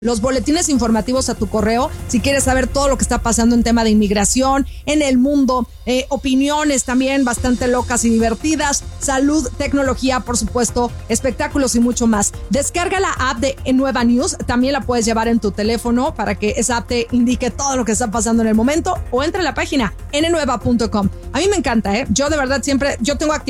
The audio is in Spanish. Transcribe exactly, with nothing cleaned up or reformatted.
los boletines informativos a tu correo si quieres saber todo lo que está pasando en tema de inmigración, en el mundo, eh, opiniones también bastante locas y divertidas, salud, tecnología, por supuesto, espectáculos y mucho más. Descarga la app de Nueva News, también la puedes llevar en tu teléfono para que esa app te indique todo lo que está pasando en el momento, o entra a la página ene nueva punto com. A mí me encanta, ¿eh? Yo de verdad siempre, yo tengo actividad